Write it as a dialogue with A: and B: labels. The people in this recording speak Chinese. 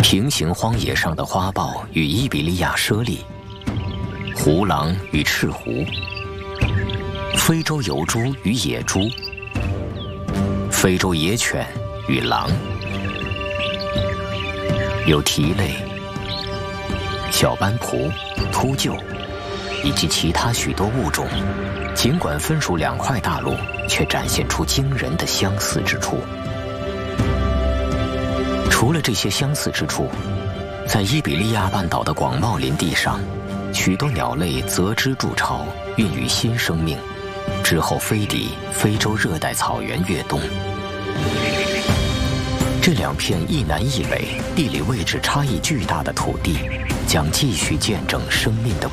A: 平行荒野上的花豹与伊比利亚猞猁，狐狼与赤狐，非洲疣猪与野猪，非洲野犬与狼，有蹄类、小斑蹼、秃鹫以及其他许多物种，尽管分属两块大陆，却展现出惊人的相似之处。除了这些相似之处，在伊比利亚半岛的广袤林地上，许多鸟类择枝筑巢，孕育新生命，之后飞抵非洲热带草原越冬。这两片一南一北、地理位置差异巨大的土地，将继续见证生命的